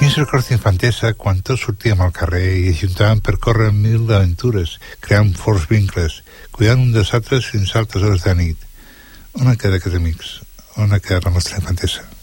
Quins records d'infantesa quan tots sortíem al carrer i ajuntàvem per córrer mil d'aventures, creant forts vincles, cuidant un dels altres fins a altes hores de nit. On han quedat aquests amics? On ha quedat la nostra infantesa?